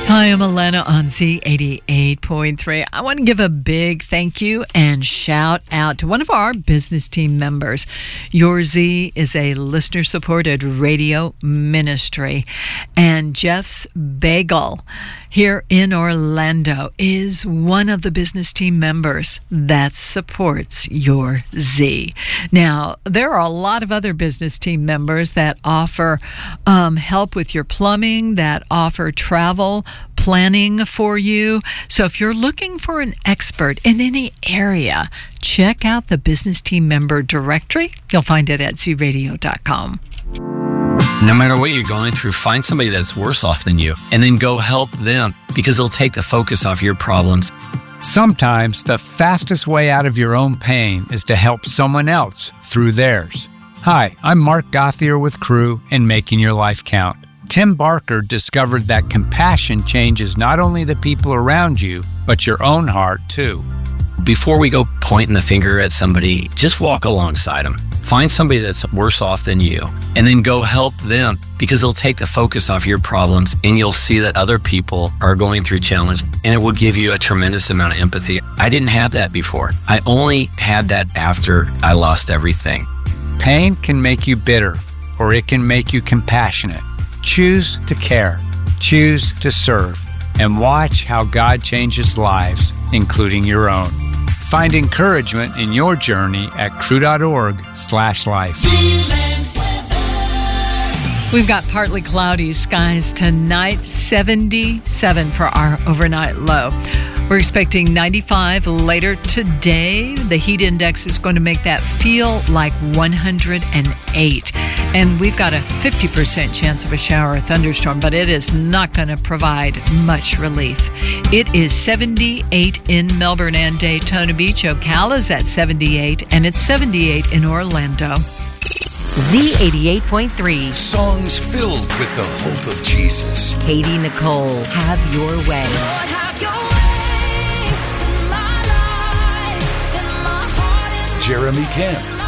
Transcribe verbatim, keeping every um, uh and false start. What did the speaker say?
Hi, I'm Alana on Z eighty-eight point three. I want to give a big thank you and shout out to one of our business team members. Your Z is a listener-supported radio ministry, and Jeff's Bagel here in Orlando is one of the business team members that supports Your Z. Now, there are a lot of other business team members that offer um, help with your plumbing, that offer travel planning for you. So if you're looking for an expert in any area, check out the business team member directory. You'll find it at z radio dot com. No matter what you're going through, find somebody that's worse off than you and then go help them, because they'll take the focus off your problems. Sometimes the fastest way out of your own pain is to help someone else through theirs. Hi, I'm Mark Gothier with Crew and Making Your Life Count. Tim Barker discovered that compassion changes not only the people around you, but your own heart too. Before we go pointing the finger at somebody, just walk alongside them. Find somebody that's worse off than you and then go help them, because they'll take the focus off your problems and you'll see that other people are going through challenge, and it will give you a tremendous amount of empathy. I didn't have that before. I only had that after I lost everything. Pain can make you bitter, or it can make you compassionate. Choose to care, choose to serve, and watch how God changes lives, including your own. Find encouragement in your journey at crew.org slash life. We've got partly cloudy skies tonight, seventy-seven for our overnight low. We're expecting ninety-five later today. The heat index is going to make that feel like one hundred eight. And we've got a fifty percent chance of a shower or thunderstorm, but it is not going to provide much relief. It is seventy-eight in Melbourne and Daytona Beach. Ocala's at seventy-eight, and it's seventy-eight in Orlando. Z eighty-eight point three. Songs filled with the hope of Jesus. Katie Nicole, Have Your Way. Lord, have your way in my life, in my heart, in Jeremy Camp.